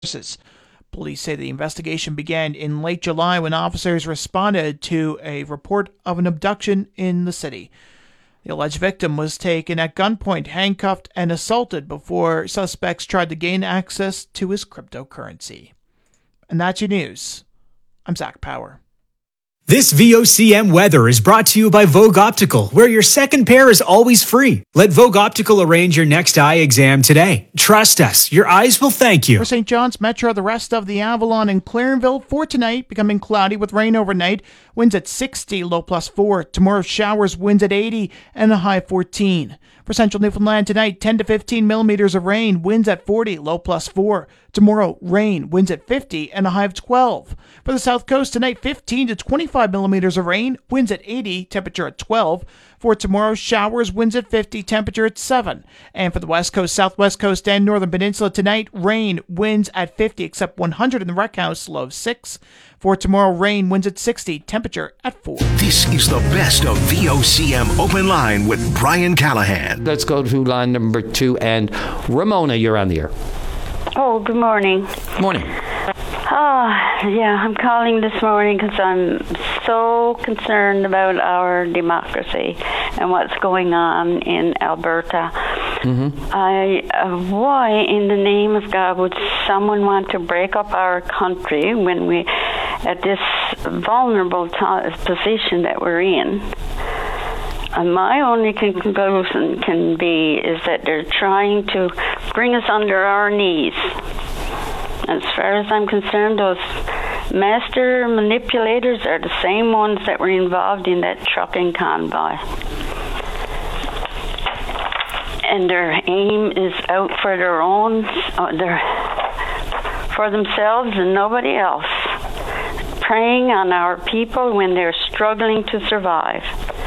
Police say the investigation began in late July when officers responded to a report of an abduction in the city. The alleged victim was taken at gunpoint, handcuffed, and assaulted before suspects tried to gain access to his cryptocurrency. And that's your news. I'm Zach Power. This VOCM weather is brought to you by Vogue Optical, where your second pair is always free. Let Vogue Optical arrange your next eye exam today. Trust us, your eyes will thank you. For St. John's Metro, the rest of the Avalon and Clarenville for tonight, becoming cloudy with rain overnight. Winds at 60, low +4. Tomorrow, showers, winds at 80, and a high 14. For Central Newfoundland tonight, 10 to 15 millimeters of rain, winds at 40, low +4. Tomorrow, rain, winds at 50, and a high of 12. For the South Coast tonight, 15 to 25 millimeters of rain, winds at 80, temperature at 12. For tomorrow, showers, winds at 50, temperature at 7. And for the West Coast, Southwest Coast, and Northern Peninsula tonight, rain, winds at 50, except 100 in the Rec House, low of 6. For tomorrow, rain, winds at 60, temperature at 4. This is the best of VOCM Open Line with Brian Callahan. Let's go to line number 2, and Ramona, you're on the air. Oh, good morning. Morning. I'm calling this morning because I'm so concerned about our democracy and what's going on in Alberta. Why, in the name of God, would someone want to break up our country when we, at this vulnerable position that we're in? My only conclusion can be is that they're trying to bring us under our knees. As far as I'm concerned, those master manipulators are the same ones that were involved in that trucking convoy. And their aim is out for their own, for themselves and nobody else. Preying on our people when they're struggling to survive.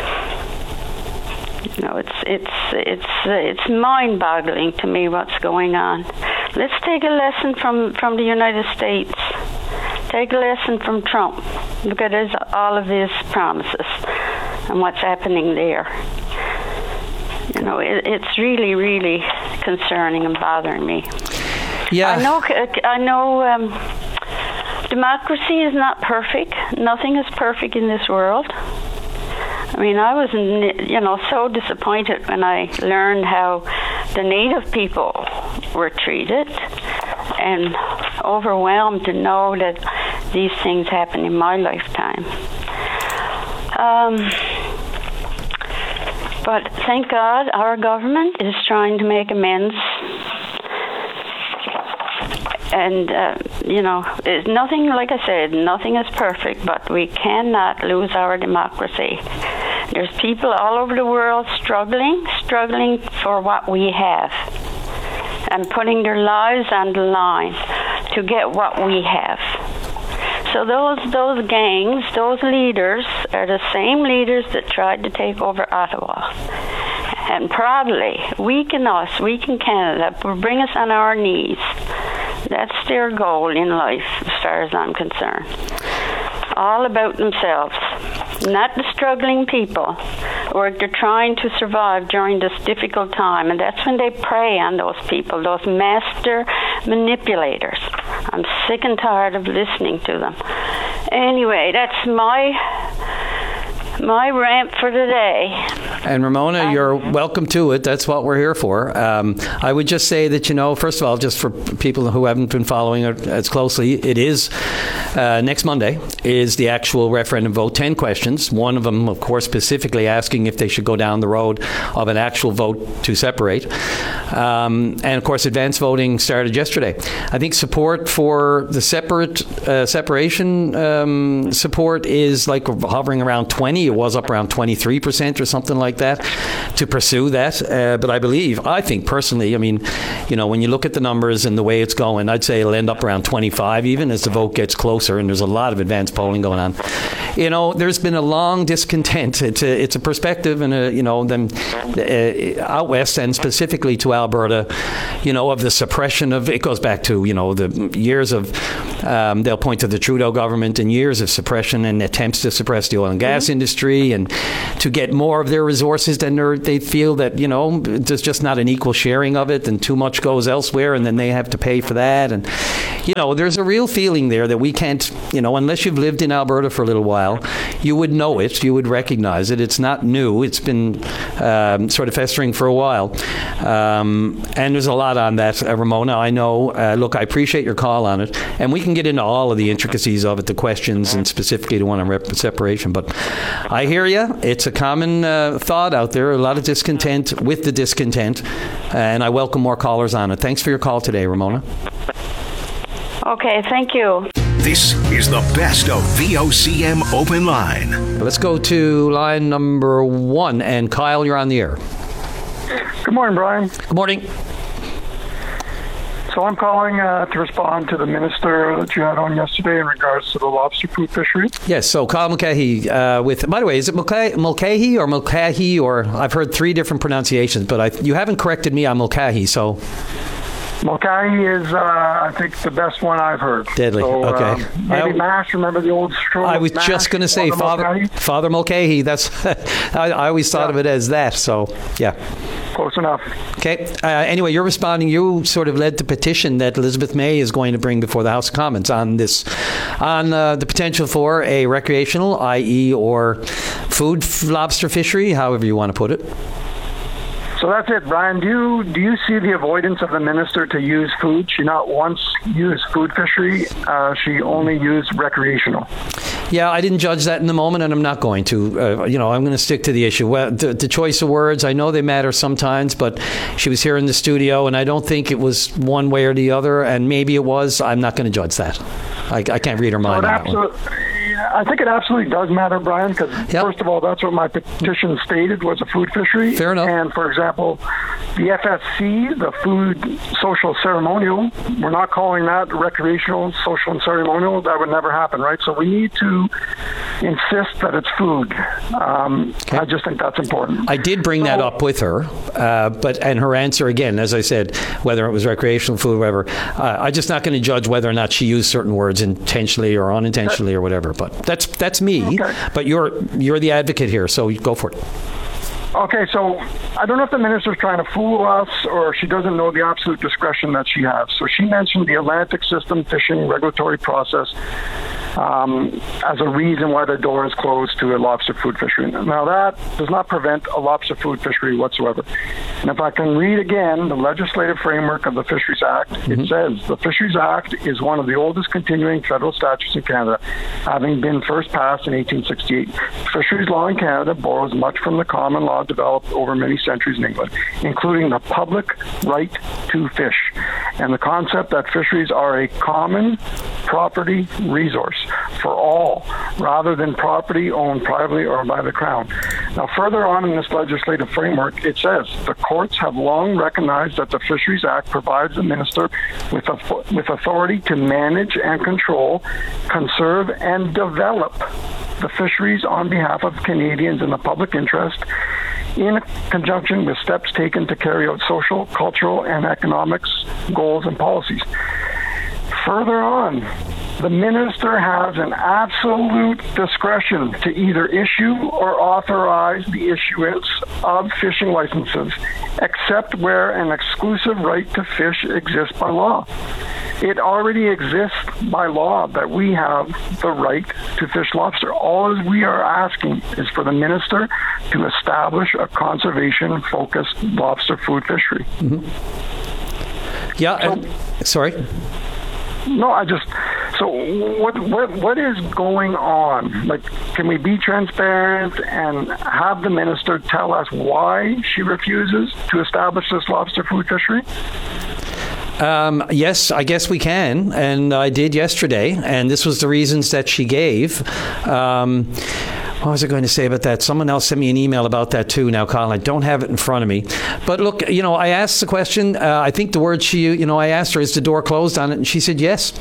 You know, it's mind-boggling to me what's going on. Let's take a lesson from the United States. Take a lesson from Trump. Look at all of his promises and what's happening there. You know, it's really, really concerning and bothering me. Yeah. I know. Democracy is not perfect. Nothing is perfect in this world. I mean, I was, so disappointed when I learned how the Native people were treated, and overwhelmed to know that these things happen in my lifetime. But thank God our government is trying to make amends. And, it's nothing, like I said, nothing is perfect, but we cannot lose our democracy. There's people all over the world struggling for what we have and putting their lives on the line to get what we have. So those gangs, those leaders are the same leaders that tried to take over Ottawa. And probably weaken Canada, bring us on our knees. That's their goal in life, as far as I'm concerned. All about themselves, not the struggling people, or they're trying to survive during this difficult time. And that's when they prey on those people, those master manipulators. I'm sick and tired of listening to them. Anyway, that's my rant for today. And Ramona, you're welcome to it. That's what we're here for. I would just say that, first of all, just for people who haven't been following it as closely, it is next Monday is the actual referendum vote. 10 questions. One of them, of course, specifically asking if they should go down the road of an actual vote to separate. And, of course, advance voting started yesterday. I think support for the separation support is like hovering around 20. It was up around 23% or something like that to pursue that. But I think personally, when you look at the numbers and the way it's going, I'd say it'll end up around 25 even as the vote gets closer, and there's a lot of advanced polling going on. There's been a long discontent. It's a perspective and out west and specifically to Alberta, of the suppression of, it goes back to, the years of They'll point to the Trudeau government and years of suppression and attempts to suppress the oil and gas industry and to get more of their resources than they feel that, there's just not an equal sharing of it and too much goes elsewhere and then they have to pay for that. And, there's a real feeling there that we can't, unless you've lived in Alberta for a little while, you would know it, you would recognize it. It's not new. It's been sort of festering for a while. And there's a lot on that, Ramona. I know. Look, I appreciate your call on it. And we can get into all of the intricacies of it, the questions, and specifically the one on separation. But I hear you. It's a common thought out there, a lot of discontent with the discontent. And I welcome more callers on it. Thanks for your call today, Ramona. Okay, thank you. This is the best of VOCM Open Line. Let's go to line number 1. And Kyle, you're on the air. Good morning, Brian. Good morning. So I'm calling to respond to the minister that you had on yesterday in regards to the lobster food fishery. Yes, so Kyle Mulcahy by the way, is it Mulcahy or Mulcahy, or I've heard 3 different pronunciations, but you haven't corrected me on Mulcahy, so... Mulcahy is, I think, the best one I've heard. Deadly. So, Okay. Maybe MASH. Remember the old stroll? I was just going to say Father Mulcahy. That's I always thought of it as that. So yeah. Close enough. Okay. Anyway, you're responding. You sort of led the petition that Elizabeth May is going to bring before the House of Commons on this, on the potential for a recreational, i.e., or food lobster fishery, however you want to put it. So that's it, Brian. Do you see the avoidance of the minister to use food? She not once used food fishery. She only used recreational. Yeah, I didn't judge that in the moment, and I'm not going to. I'm going to stick to the issue. Well, the choice of words, I know they matter sometimes, but she was here in the studio, and I don't think it was one way or the other, and maybe it was. I'm not going to judge that. I can't read her mind on that one. I think it absolutely does matter, Brian, because first of all, that's what my petition stated was a food fishery. Fair enough. And for example, the FSC, the Food Social Ceremonial, we're not calling that recreational, social, and ceremonial. That would never happen, right? So we need to insist that it's food. Okay. I just think that's important. I did bring that up with her, and her answer again, as I said, whether it was recreational food, whatever, I'm just not going to judge whether or not she used certain words intentionally or unintentionally or whatever. But that's me. Okay. But you're the advocate here, so go for it. Okay, so I don't know if the minister's trying to fool us or she doesn't know the absolute discretion that she has. So she mentioned the Atlantic System Fishing Regulatory Process as a reason why the door is closed to a lobster food fishery. Now, that does not prevent a lobster food fishery whatsoever. And if I can read again the legislative framework of the Fisheries Act, it says the Fisheries Act is one of the oldest continuing federal statutes in Canada, having been first passed in 1868. Fisheries law in Canada borrows much from the common law developed over many centuries in England, including the public right to fish and the concept that fisheries are a common property resource for all, rather than property owned privately or by the Crown. Now, further on in this legislative framework, it says the courts have long recognized that the Fisheries Act provides the minister with authority to manage and control, conserve, and develop the fisheries on behalf of Canadians in the public interest, in conjunction with steps taken to carry out social, cultural, and economics goals and policies. Further on, the minister has an absolute discretion to either issue or authorize the issuance of fishing licenses, except where an exclusive right to fish exists by law. It already exists by law that we have the right to fish lobster. All we are asking is for the minister to establish a conservation-focused lobster food fishery. Mm-hmm. Yeah, sorry? No, so what is going on? Like, can we be transparent and have the minister tell us why she refuses to establish this lobster food fishery? Yes, I guess we can, and I did yesterday, and this was the reasons that she gave. What was I going to say about that? Someone else sent me an email about that too now, Colin. I don't have it in front of me. But look, I asked the question. I think the word I asked her, is the door closed on it? And she said yes.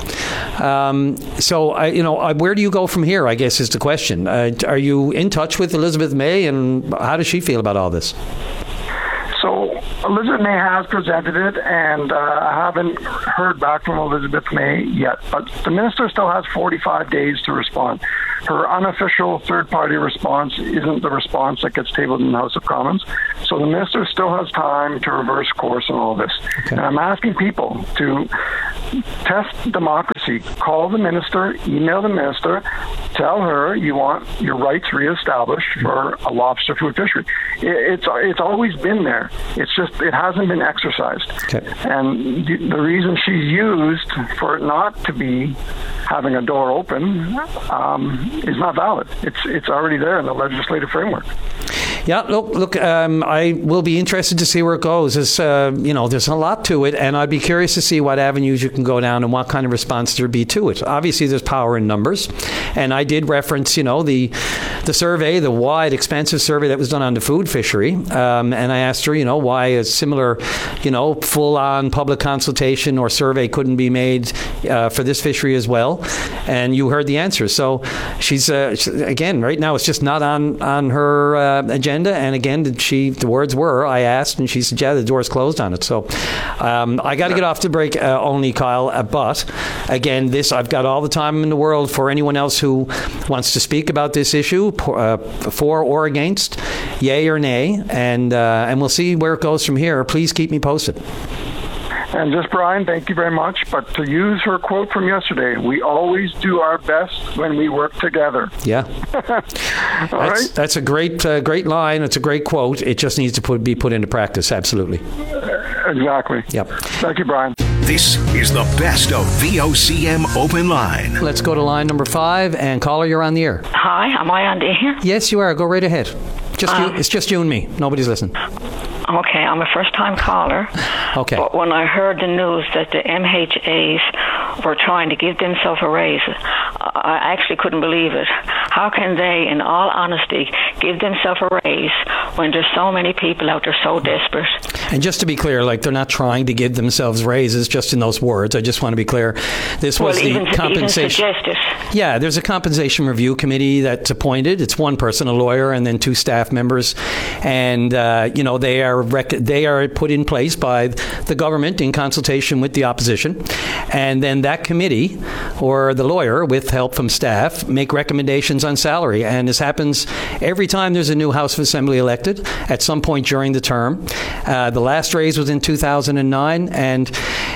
So, where do you go from here, I guess, is the question. Are you in touch with Elizabeth May, and how does she feel about all this? So Elizabeth May has presented it, and I haven't heard back from Elizabeth May yet. But the minister still has 45 days to respond. Her unofficial third-party response isn't the response that gets tabled in the House of Commons. So the minister still has time to reverse course on all this. Okay. And I'm asking people to test democracy. Call the minister, email the minister, tell her you want your rights reestablished for a lobster food fishery. It's always been there. It's just it hasn't been exercised. Okay. And the reason she's used for it not to be having a door open is not valid. It's already there in the legislative framework. Yeah, look. I will be interested to see where it goes. There's a lot to it, and I'd be curious to see what avenues you can go down and what kind of response there'd be to it. Obviously, there's power in numbers, and I did reference, the survey, the wide, expansive survey that was done on the food fishery, and I asked her, why a similar, full-on public consultation or survey couldn't be made for this fishery as well, and you heard the answer. So she's again, right now, it's just not on her agenda. And again, the words were, I asked, and she said, yeah, the door's closed on it. So I got to get off the break only, Kyle. But again, I've got all the time in the world for anyone else who wants to speak about this issue, for or against, yay or nay, and we'll see where it goes from here. Please keep me posted. And just, Brian, thank you very much. But to use her quote from yesterday, we always do our best when we work together. Yeah. Right? That's a great line. It's a great quote. It just needs to be put into practice. Absolutely. Exactly. Yep. Thank you, Brian. This is the best of VOCM Open Line. Let's go to line number 5. And caller, you're on the air. Hi, am I on the air? Yes, you are. Go right ahead. It's just you and me. Nobody's listening. Okay, I'm a first-time caller. Okay. But when I heard the news that the MHAs were trying to give themselves a raise, I actually couldn't believe it. How can they, in all honesty, give themselves a raise when there's so many people out there so desperate? And just to be clear, they're not trying to give themselves raises just in those words. I just want to be clear. This was the compensation. Even suggest it. Yeah, there's a compensation review committee that's appointed. It's one person, a lawyer, and then 2 staff members. And, they are put in place by the government in consultation with the opposition. And then that committee, or the lawyer, with help from staff, make recommendations on salary. And this happens every time there's a new House of Assembly elected at some point during the term. The last raise was in 2009. And,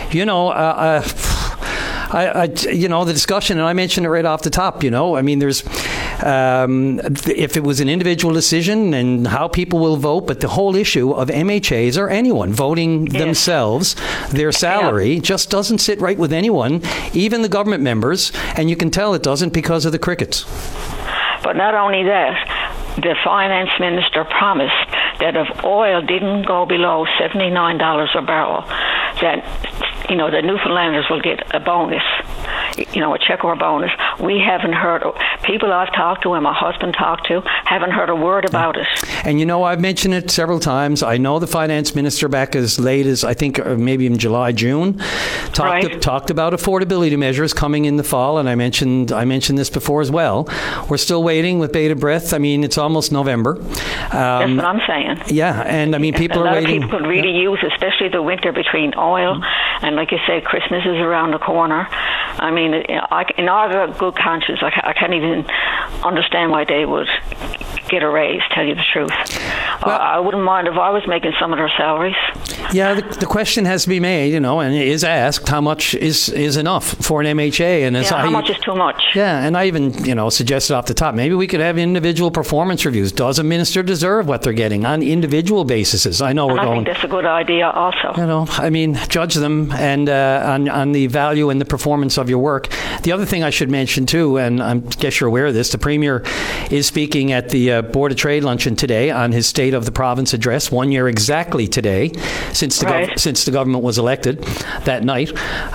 the discussion, and I mentioned it right off the top, there's, if it was an individual decision and how people will vote, but the whole issue of MHAs or anyone voting themselves, their salary just doesn't sit right with anyone, even the government members, and you can tell it doesn't because of the crickets. But not only that, the finance minister promised that if oil didn't go below $79 a barrel, that the Newfoundlanders will get a bonus, a check or a bonus. We haven't heard. People I've talked to and my husband talked to haven't heard a word about it. And I've mentioned it several times. I know the finance minister back as late as I think maybe in July, June, talked about affordability measures coming in the fall. And I mentioned this before as well. We're still waiting with bated breath. It's almost November. That's what I'm saying. Yeah, and people are waiting. A lot of people could really use, especially the winter between oil and, like you say, Christmas is around the corner. In all good conscience, I can't even understand why they would get a raise, tell you the truth. Well, I wouldn't mind if I was making some of their salaries. Yeah, the question has to be made, and is asked, how much is enough for an MHA? And how much is too much? Yeah, and I even, suggested off the top, maybe we could have individual performance reviews. Does a minister deserve what they're getting on individual bases? I know I think that's a good idea also. Judge them and on the value and the performance of your work. The other thing I should mention too, and I guess you're aware of this, the Premier is speaking at the Board of Trade luncheon today on his State of the Province address, 1 year exactly today since the government was elected that night.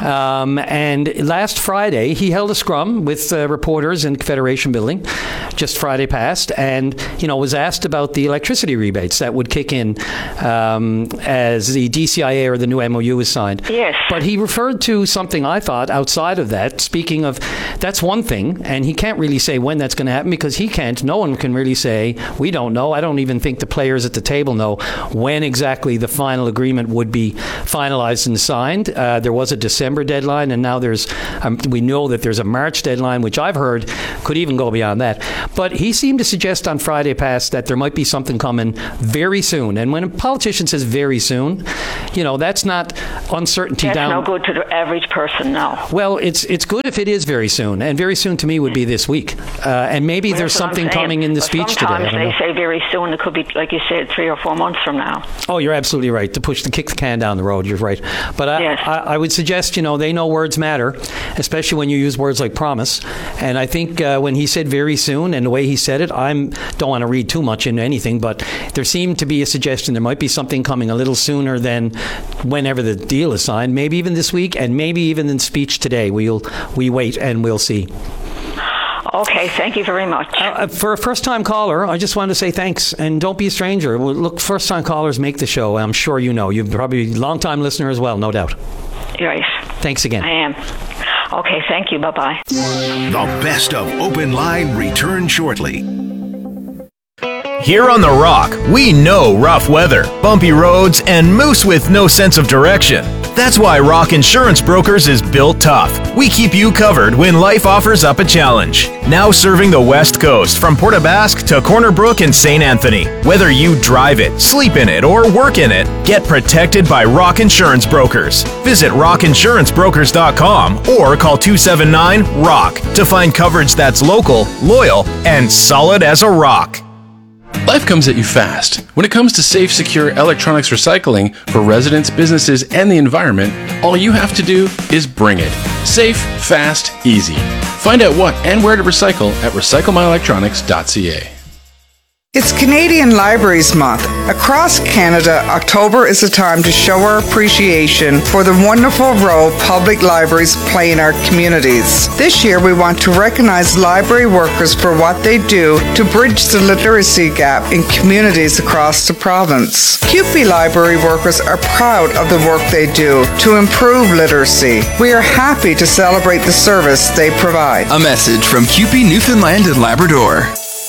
And last Friday, he held a scrum with reporters in Confederation Building, just Friday past, and was asked about the electricity rebates that would kick in as the DCIA or the new MOU is signed. Yes. But he referred to something I thought outside of that. Speaking of, that's one thing, and he can't really say when that's going to happen because he can't. No one can really say. We don't know. I don't even think the players at the table know when exactly the final agreement would be finalized and signed. There was a December deadline, and now we know that there's a March deadline, which I've heard could even go beyond that. But he seemed to suggest on Friday past that there might be something coming very soon. And when a politician says very soon, that's not uncertainty That's down. no good to the average person now. Well, it's good if it is very soon, and very soon to me would be this week. And maybe there's something coming in the speech today. Sometimes they say very soon. It could be, like you said, 3 or 4 months from now. Oh, you're absolutely right. To kick the can down the road, you're right. But I would suggest, they know words matter, especially when you use words like promise. And I think when he said very soon, and the way he said it, I don't want to read too much into anything, but there seemed to be a suggestion there might be something coming a little sooner than whenever the deal is signed, maybe even this week, and maybe even in speech today. We wait and we'll see. Okay, thank you very much. For a first-time caller, I just wanted to say thanks, and don't be a stranger. Look, first-time callers make the show. I'm sure you know. You're probably a long-time listener as well, no doubt. Right. Thanks again. I am. Okay, thank you. Bye-bye. The best of Open Line returns shortly. Here on The Rock, we know rough weather, bumpy roads, and moose with no sense of direction. That's why Rock Insurance Brokers is built tough. We keep you covered when life offers up a challenge. Now serving the West Coast from Port aux Basques to Corner Brook and St. Anthony. Whether you drive it, sleep in it, or work in it, get protected by Rock Insurance Brokers. Visit rockinsurancebrokers.com or call 279-ROCK to find coverage that's local, loyal, and solid as a rock. Life comes at you fast. When it comes to safe, secure electronics recycling for residents, businesses, and the environment, all you have to do is bring it. Safe, fast, easy. Find out what and where to recycle at recyclemyelectronics.ca. It's Canadian Libraries Month. Across Canada, October is a time to show our appreciation for the wonderful role public libraries play in our communities. This year, we want to recognize library workers for what they do to bridge the literacy gap in communities across the province. CUPE library workers are proud of the work they do to improve literacy. We are happy to celebrate the service they provide. A message from CUPE Newfoundland and Labrador.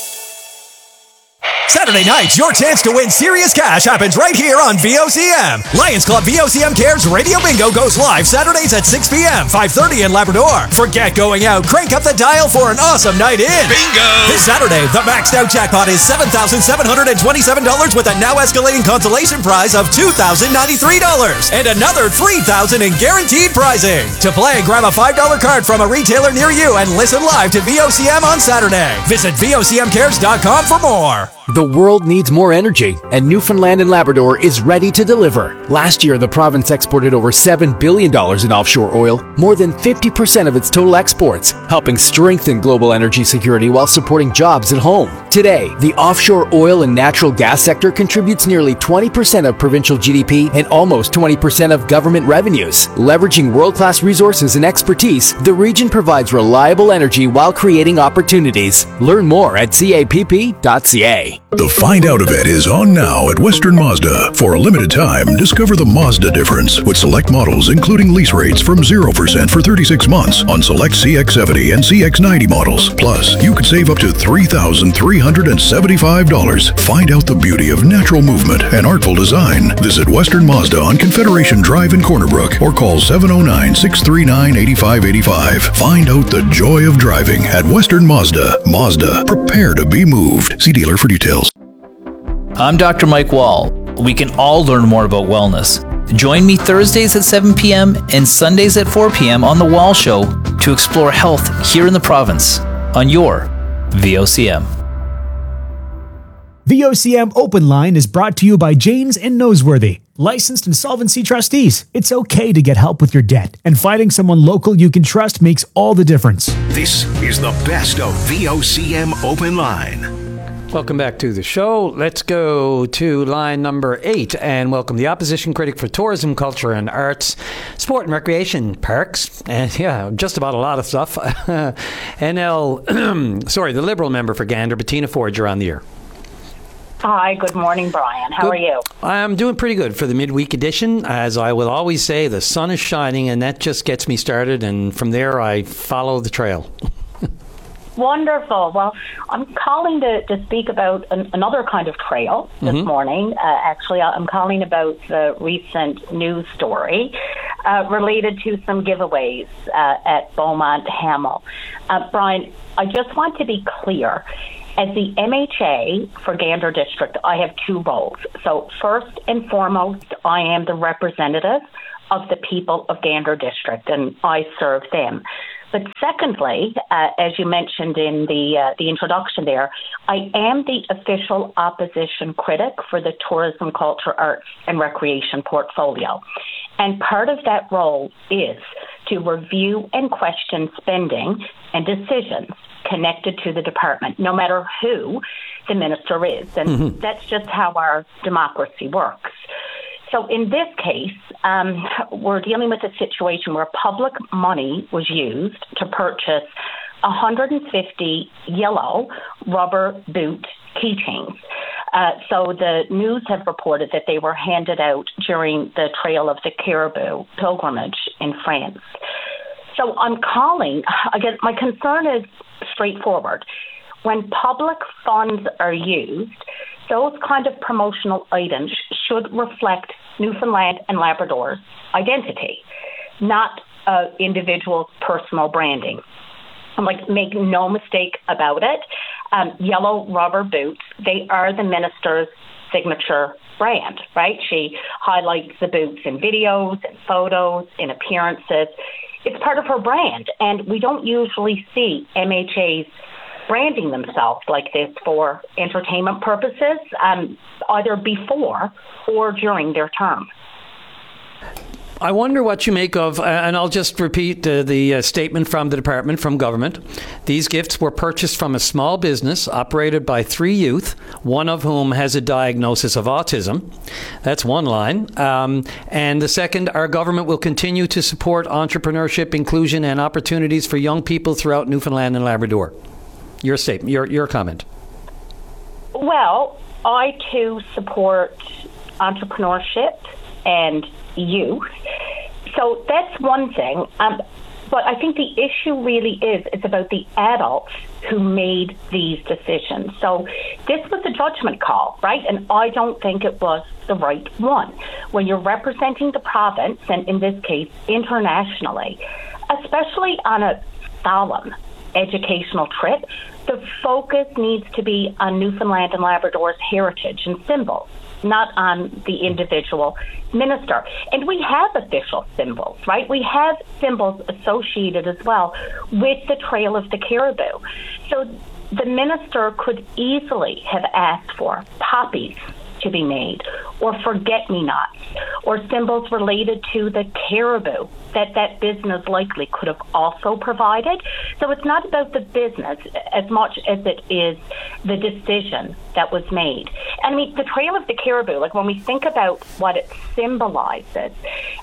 Saturday nights, your chance to win serious cash happens right here on VOCM. Lions Club VOCM Cares Radio Bingo goes live Saturdays at 6 p.m., 5:30 in Labrador. Forget going out. Crank up the dial for an awesome night in. Bingo! This Saturday, the maxed out jackpot is $7,727 with a now escalating consolation prize of $2,093 and another $3,000 in guaranteed prizing. To play, grab a $5 card from a retailer near you and listen live to VOCM on Saturday. Visit VOCMcares.com for more. The world needs more energy, and Newfoundland and Labrador is ready to deliver. Last year, the province exported over $7 billion in offshore oil, more than 50% of its total exports, helping strengthen global energy security while supporting jobs at home. Today, the offshore oil and natural gas sector contributes nearly 20% of provincial GDP and almost 20% of government revenues. Leveraging world-class resources and expertise, the region provides reliable energy while creating opportunities. Learn more at capp.ca. The Find Out event is on now at Western Mazda. For a limited time, discover the Mazda difference with select models, including lease rates from 0% for 36 months on select CX-70 and CX-90 models. Plus, you could save up to $3,375. Find out the beauty of natural movement and artful design. Visit Western Mazda on Confederation Drive in Corner Brook or call 709-639-8585. Find out the joy of driving at Western Mazda. Mazda, prepare to be moved. See dealer for details. I'm Dr. Mike Wall. We can all learn more about wellness. Join me Thursdays at 7 p.m. and Sundays at 4 p.m. on The Wall Show to explore health here in the province on your VOCM. VOCM Open Line is brought to you by Janes and Noseworthy, licensed insolvency trustees. It's okay to get help with your debt, and finding someone local you can trust makes all the difference. This is the best of VOCM Open Line. Welcome back to the show. Let's go to line number 8 and welcome the opposition critic for tourism, culture and arts, sport and recreation, parks, and just about a lot of stuff. the Liberal member for Gander, Bettina Ford, you're on the air. Hi, good morning, Brian. How are you? I'm doing pretty good for the midweek edition. As I will always say, the sun is shining and that just gets me started, and from there I follow the trail. Wonderful. Well, I'm calling to speak about another kind of trail this morning. Actually, I'm calling about the recent news story related to some giveaways at Beaumont Hamel. Brian, I just want to be clear. As the MHA for Gander District, I have two roles. So first and foremost, I am the representative of the people of Gander District, and I serve them. But secondly, as you mentioned in the introduction there, I am the official opposition critic for the Tourism, Culture, Arts and Recreation portfolio. And part of that role is to review and question spending and decisions connected to the department, no matter who the minister is. And that's just how our democracy works. So in this case, we're dealing with a situation where public money was used to purchase 150 yellow rubber boot keychains. So the news have reported that they were handed out during the Trail of the Caribou pilgrimage in France. So I'm calling, again, my concern is straightforward. When public funds are used, those kind of promotional items should reflect Newfoundland and Labrador's identity, not individuals' personal branding. Make no mistake about it, yellow rubber boots, they are the minister's signature brand, right? She highlights the boots in videos and photos, in appearances. It's part of her brand, and we don't usually see MHAs branding themselves like this for entertainment purposes, either before or during their term. I wonder what you make of, and I'll just repeat the statement from the department, from government. These gifts were purchased from a small business operated by 3 youth, one of whom has a diagnosis of autism. That's one line. And the second, our government will continue to support entrepreneurship, inclusion, and opportunities for young people throughout Newfoundland and Labrador. Your statement, your comment. Well, I too support entrepreneurship and youth. So that's one thing. But I think the issue really is it's about the adults who made these decisions. So this was a judgment call, right? And I don't think it was the right one. When you're representing the province, and in this case, internationally, especially on a solemn educational trip, the focus needs to be on Newfoundland and Labrador's heritage and symbols, not on the individual minister. And we have official symbols, right? We have symbols associated as well with the Trail of the Caribou. So the minister could easily have asked for poppies to be made, or forget-me-nots, or symbols related to the caribou that business likely could have also provided. So it's not about the business as much as it is the decision that was made. I mean, the Trail of the Caribou, like when we think about what it symbolizes,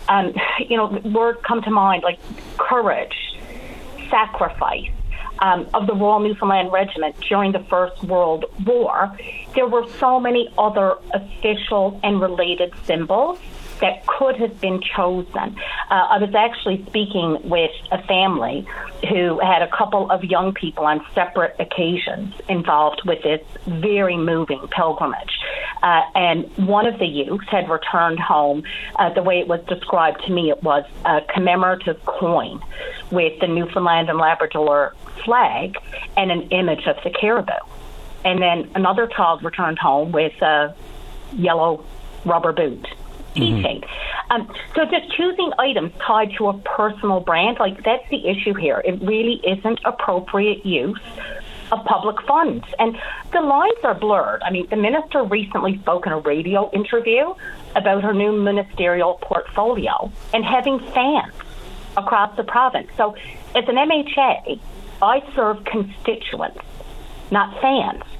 words come to mind like courage, sacrifice. Of the Royal Newfoundland Regiment during the First World War, there were so many other official and related symbols that could have been chosen. I was actually speaking with a family who had a couple of young people on separate occasions involved with this very moving pilgrimage. And one of the youths had returned home, the way it was described to me, it was a commemorative coin with the Newfoundland and Labrador flag and an image of the caribou. And then another child returned home with a yellow rubber boot keychain. So just choosing items tied to a personal brand, like that's the issue here. It really isn't appropriate use of public funds. And the lines are blurred. I mean, the minister recently spoke in a radio interview about her new ministerial portfolio and having fans across the province. So as an MHA, I serve constituents, not fans.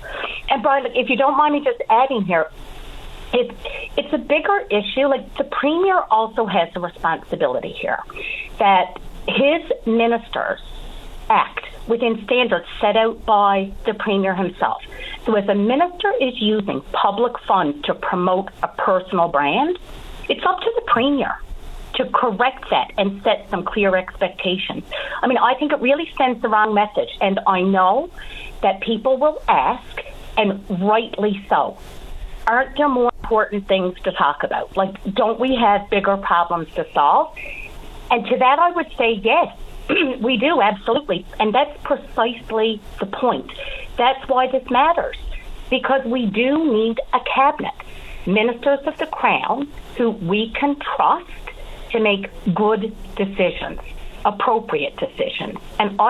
And Brian, if you don't mind me just adding here, it's a bigger issue. Like, the Premier also has a responsibility here that his ministers act within standards set out by the Premier himself. So if a minister is using public funds to promote a personal brand, it's up to the Premier to correct that and set some clear expectations. I mean, I think it really sends the wrong message, and I know that people will ask, and rightly so, aren't there more important things to talk about? Like, don't we have bigger problems to solve? And to that I would say yes, we do, absolutely. And that's precisely the point. That's why this matters, because we do need a cabinet, ministers of the Crown who we can trust to make good decisions, appropriate decisions. And